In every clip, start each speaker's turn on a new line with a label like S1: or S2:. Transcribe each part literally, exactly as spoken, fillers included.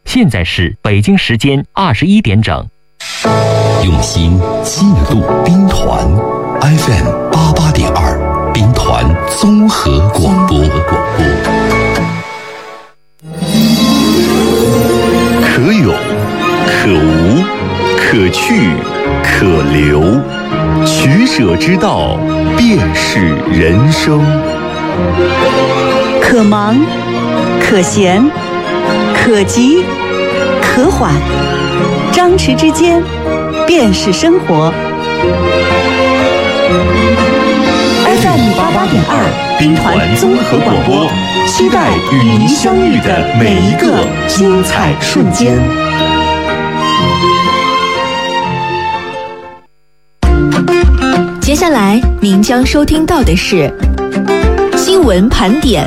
S1: 现在是北京时间二十一点整。
S2: 用心记录兵团 F M 八八点二，兵团综合广播。可有可无，可去可留，取舍之道便是人生。
S3: 可忙可闲可急可缓，张弛之间便是生活。F M 八八点二，兵团综合广播，期待与您相遇的每一个精彩瞬间。
S4: 接下来您将收听到的是新闻盘点。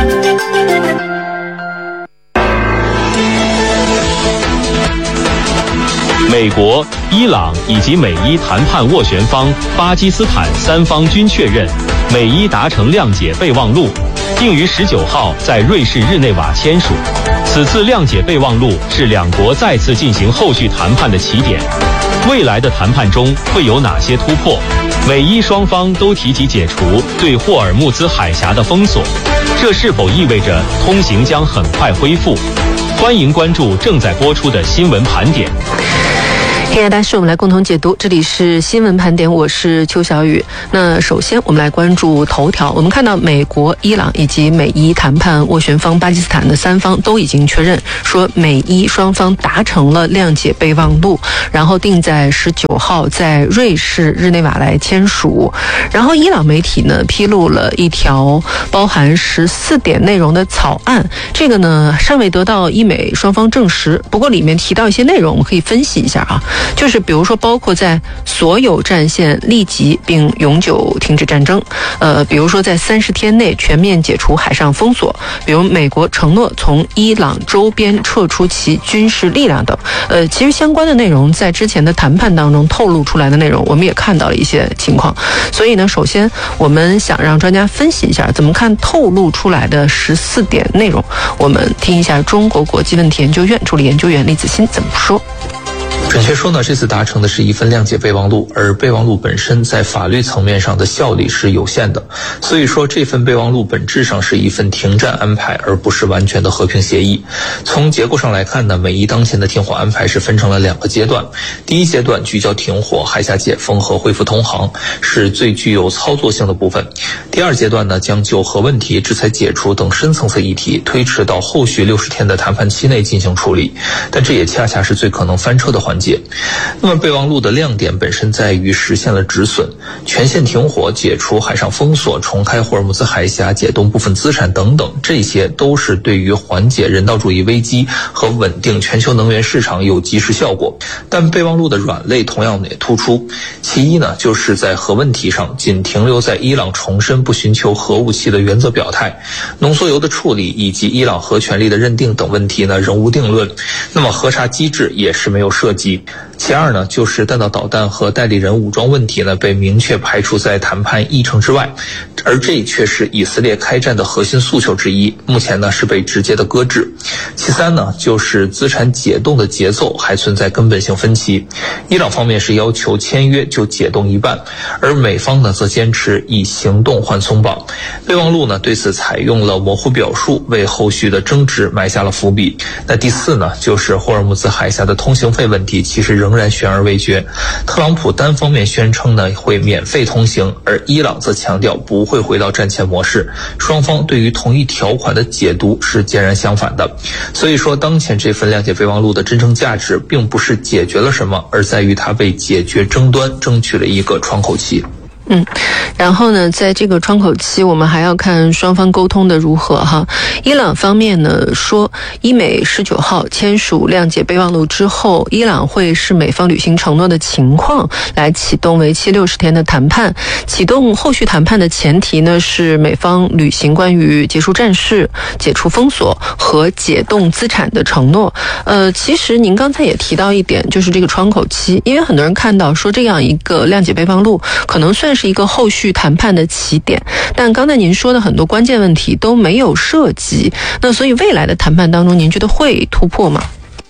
S5: 美国、伊朗以及美伊谈判斡旋方巴基斯坦三方均确认，美伊达成谅解备忘录，定于十九号在瑞士日内瓦签署。此次谅解备忘录是两国再次进行后续谈判的起点。未来的谈判中会有哪些突破？美伊双方都提及解除对霍尔木兹海峡的封锁，这是否意味着通行将很快恢复？欢迎关注正在播出的新闻盘点。
S6: 天下大事，我们来共同解读。这里是新闻盘点，我是邱小雨。那首先我们来关注头条。我们看到美国、伊朗以及美伊谈判斡旋方巴基斯坦的三方都已经确认，说美伊双方达成了谅解备忘录，然后定在十九号在瑞士日内瓦来签署。然后伊朗媒体呢披露了一条包含十四点内容的草案，这个呢尚未得到伊美双方证实，不过里面提到一些内容，我们可以分析一下啊。就是比如说包括在所有战线立即并永久停止战争，呃，比如说在三十天内全面解除海上封锁，比如美国承诺从伊朗周边撤出其军事力量等。呃，其实相关的内容在之前的谈判当中透露出来的内容，我们也看到了一些情况。所以呢，首先我们想让专家分析一下怎么看透露出来的十四点内容。我们听一下中国国际问题研究院助理研究员李子欣怎么说。
S7: 准确说呢，这次达成的是一份谅解备忘录，而备忘录本身在法律层面上的效力是有限的，所以说这份备忘录本质上是一份停战安排，而不是完全的和平协议。从结构上来看呢，美伊当前的停火安排是分成了两个阶段。第一阶段聚焦停火、海峡解封和恢复通航，是最具有操作性的部分。第二阶段呢，将就核问题、制裁解除等深层次议题推迟到后续六十天的谈判期内进行处理，但这也恰恰是最可能翻车的环节。那么备忘录的亮点本身在于实现了止损，全线停火、解除海上封锁、重开霍尔木兹海峡、解冻部分资产等等，这些都是对于缓解人道主义危机和稳定全球能源市场有及时效果。但备忘录的软肋同样也突出，其一呢，就是在核问题上仅停留在伊朗重申不寻求核武器的原则表态，浓缩铀的处理以及伊朗核权利的认定等问题呢仍无定论，那么核查机制也是没有涉及。其二呢，就是弹道导弹和代理人武装问题呢被明确排除在谈判议程之外，而这却是以色列开战的核心诉求之一，目前呢是被直接的搁置。其三呢，就是资产解冻的节奏还存在根本性分歧，伊朗方面是要求签约就解冻一半，而美方呢则坚持以行动换松绑。备忘录呢对此采用了模糊表述，为后续的争执埋下了伏笔。那第四呢，就是霍尔木兹海峡的通行费问题其实仍然悬而未决。特朗普单方面宣称呢会免费通行，而伊朗则强调不会回到战前模式，双方对于同一条款的解读是截然相反的。所以说当前这份谅解备忘录的真正价值并不是解决了什么，而在于它为解决争端争取了一个窗口期。
S6: 嗯，然后呢，在这个窗口期，我们还要看双方沟通的如何哈。伊朗方面呢说，伊美十九号签署谅解备忘录之后，伊朗会视美方履行承诺的情况来启动为期六十天的谈判。启动后续谈判的前提呢是美方履行关于结束战事、解除封锁和解冻资产的承诺。呃，其实您刚才也提到一点，就是这个窗口期，因为很多人看到说这样一个谅解备忘录可能算是一个后续谈判的起点，但刚才您说的很多关键问题都没有涉及，那所以未来的谈判当中您觉得会突破吗？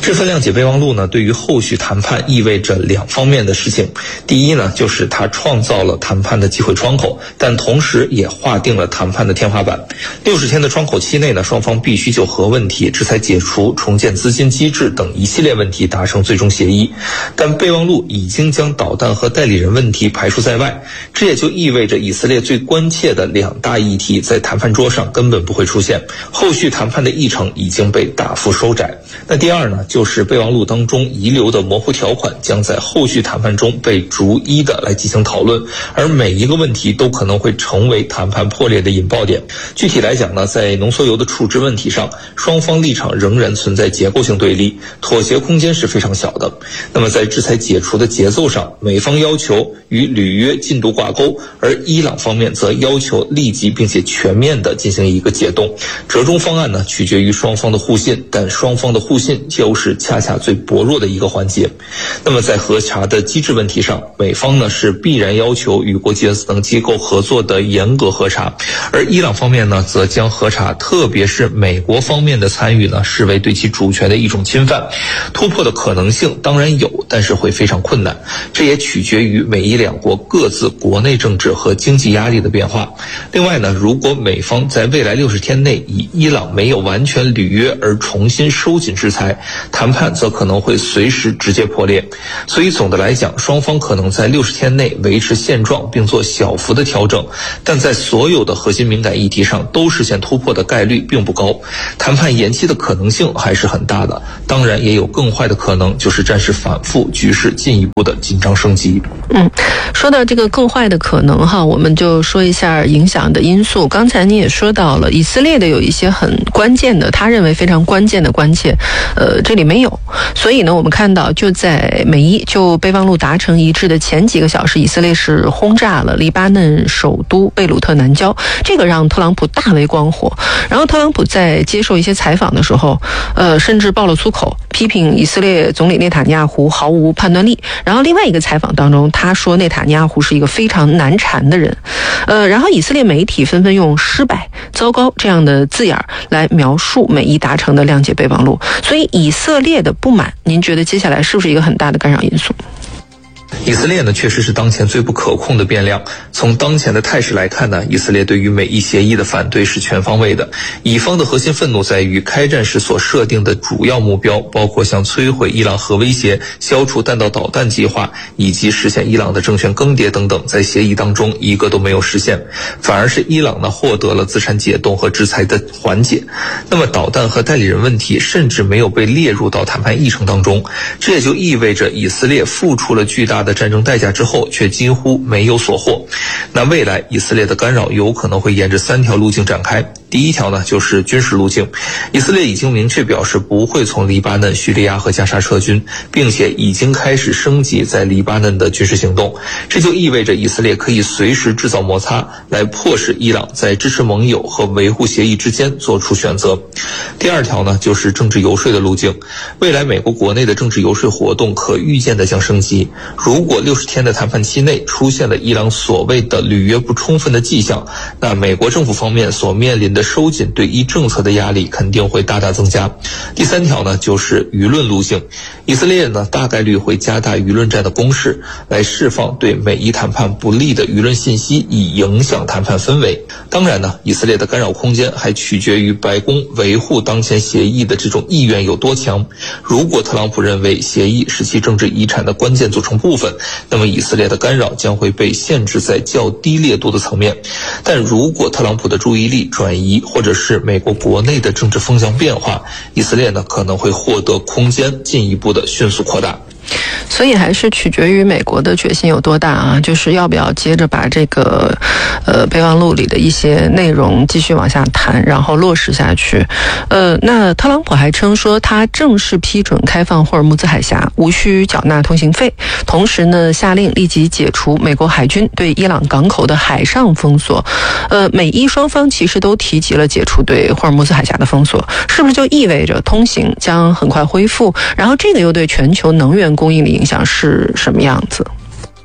S7: 这份谅解备忘录呢，对于后续谈判意味着两方面的事情。第一呢，就是它创造了谈判的机会窗口，但同时也划定了谈判的天花板。六十天的窗口期内呢，双方必须就核问题、制裁解除、重建资金机制等一系列问题达成最终协议。但备忘录已经将导弹和代理人问题排除在外，这也就意味着以色列最关切的两大议题在谈判桌上根本不会出现，后续谈判的议程已经被大幅收窄。那第二呢，就是备忘录当中遗留的模糊条款将在后续谈判中被逐一的来进行讨论，而每一个问题都可能会成为谈判破裂的引爆点。具体来讲呢，在浓缩铀的处置问题上，双方立场仍然存在结构性对立，妥协空间是非常小的。那么在制裁解除的节奏上，美方要求与履约进度挂钩，而伊朗方面则要求立即并且全面的进行一个解冻。折中方案呢，取决于双方的互信，但双方的互信就是恰恰最薄弱的一个环节。那么在核查的机制问题上，美方呢是必然要求与国际原子能机构合作的严格核查，而伊朗方面呢则将核查，特别是美国方面的参与呢，视为对其主权的一种侵犯。突破的可能性当然有，但是会非常困难，这也取决于美伊两国各自国内政治和经济压力的变化。另外呢，如果美方在未来六十天内以伊朗没有完全履约而重新收紧制裁，谈判则可能会随时直接破裂。所以总的来讲，双方可能在六十天内维持现状并做小幅的调整，但在所有的核心敏感议题上都实现突破的概率并不高，谈判延期的可能性还是很大的。当然也有更坏的可能，就是战事反复，局势进一步的紧张升级。
S6: 嗯，说到这个更坏的可能哈，我们就说一下影响的因素。刚才你也说到了，以色列的有一些很关键的，他认为非常关键的关切，呃，这里没有。所以呢，我们看到就在美伊就备忘录达成一致的前几个小时，以色列是轰炸了黎巴嫩首都贝鲁特南郊，这个让特朗普大为光火。然后特朗普在接受一些采访的时候，呃，甚至爆了粗口，批评以色列总理内塔尼亚胡毫无判断力。然后另外一个采访当中，他说内塔尼亚胡是一个非常难缠的人。呃，然后以色列媒体纷纷用失败、糟糕这样的字眼来描述美伊达成的谅解备忘录。所以以色列的不满，您觉得接下来是不是一个很大的干扰因素？
S7: 以色列呢，确实是当前最不可控的变量。从当前的态势来看呢，以色列对于美伊协议的反对是全方位的。以方的核心愤怒在于开战时所设定的主要目标，包括像摧毁伊朗核威胁、消除弹道导弹计划以及实现伊朗的政权更迭等等，在协议当中一个都没有实现，反而是伊朗呢获得了资产解冻和制裁的缓解。那么导弹和代理人问题甚至没有被列入到谈判议程当中，这也就意味着以色列付出了巨大的战争代价之后，却几乎没有所获。那未来以色列的干扰有可能会沿着三条路径展开。第一条呢，就是军事路径。以色列已经明确表示不会从黎巴嫩、叙利亚和加沙撤军，并且已经开始升级在黎巴嫩的军事行动。这就意味着以色列可以随时制造摩擦，来迫使伊朗在支持盟友和维护协议之间做出选择。第二条呢，就是政治游说的路径。未来美国国内的政治游说活动可预见的将升级。如果六十天的谈判期内出现了伊朗所谓的履约不充分的迹象，那美国政府方面所面临的收紧对伊政策的压力肯定会大大增加。第三条呢，就是舆论路径。以色列呢大概率会加大舆论战的攻势，来释放对美伊谈判不利的舆论信息，以影响谈判氛围。当然呢，以色列的干扰空间还取决于白宫维护当前协议的这种意愿有多强。如果特朗普认为协议是其政治遗产的关键组成部分，那么以色列的干扰将会被限制在较低烈度的层面。但如果特朗普的注意力转移，或者是美国国内的政治风向变化，以色列呢可能会获得空间，进一步的迅速扩大。
S6: 所以还是取决于美国的决心有多大啊，就是要不要接着把这个呃备忘录里的一些内容继续往下谈，然后落实下去。呃，那特朗普还称说，他正式批准开放霍尔木兹海峡，无需缴纳通行费，同时呢，下令立即解除美国海军对伊朗港口的海上封锁。呃，美伊双方其实都提及了解除对霍尔木兹海峡的封锁，是不是就意味着通行将很快恢复？然后这个又对全球能源供应的影响是什么样子？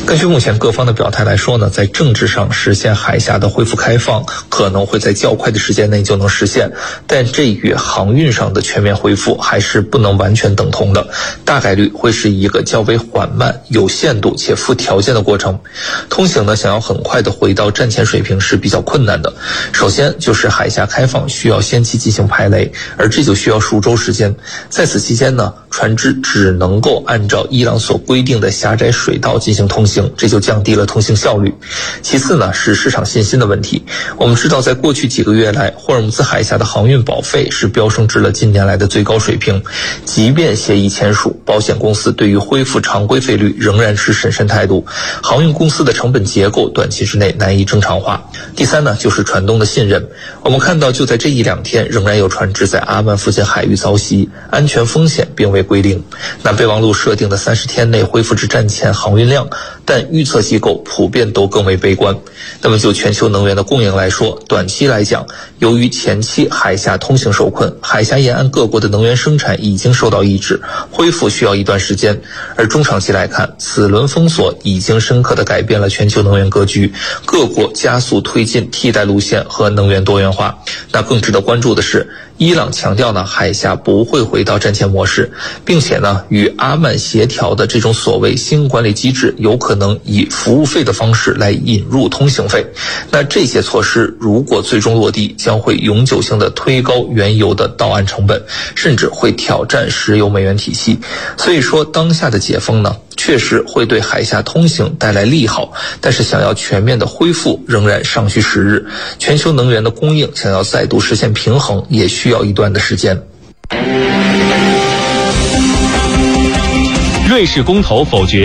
S7: 根据目前各方的表态来说呢，在政治上实现海峡的恢复开放可能会在较快的时间内就能实现，但这与航运上的全面恢复还是不能完全等同的，大概率会是一个较为缓慢、有限度且附条件的过程。通行呢，想要很快的回到战前水平是比较困难的。首先就是海峡开放需要先期进行排雷，而这就需要数周时间。在此期间呢，船只只能够按照伊朗所规定的狭窄水道进行通行，这就降低了通行效率。其次呢，是市场信心的问题。我们知道，在过去几个月来，霍尔木兹海峡的航运保费是飙升至了近年来的最高水平。即便协议签署，保险公司对于恢复常规费率仍然持审慎态度，航运公司的成本结构短期之内难以正常化。第三呢，就是船东的信任。我们看到，就在这一两天，仍然有船只在阿曼附近海域遭袭，安全风险并未归零。那备忘录设定的三十天内恢复至战前航运量，但预测机构普遍都更为悲观。那么就全球能源的供应来说，短期来讲，由于前期海峡通行受困，海峡沿岸各国的能源生产已经受到抑制，恢复需要一段时间。而中长期来看，此轮封锁已经深刻地改变了全球能源格局，各国加速推进替代路线和能源多元化。那更值得关注的是，伊朗强调呢，海峡不会回到战前模式，并且呢，与阿曼协调的这种所谓新管理机制，有可能以服务费的方式来引入通行费。那这些措施如果最终落地，将会永久性的推高原油的到岸成本，甚至会挑战石油美元体系。所以说，当下的解封呢，确实会对海峡通行带来利好，但是想要全面的恢复仍然尚需时日。全球能源的供应想要再度实现平衡，也需要一段的时间。
S5: 瑞士公投否决